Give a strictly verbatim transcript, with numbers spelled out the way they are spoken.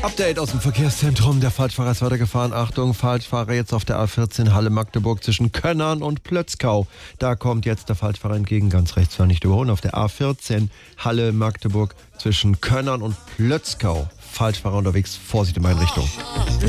Update aus dem Verkehrszentrum. Der Falschfahrer ist weitergefahren. Achtung, Falschfahrer jetzt auf der A vierzehn Halle-Magdeburg zwischen Könnern und Plötzkau. Da kommt jetzt der Falschfahrer entgegen. Ganz rechts war nicht überholen. Auf der A vierzehn Halle-Magdeburg zwischen Könnern und Plötzkau. Falschfahrer unterwegs. Vorsicht in meine Richtung.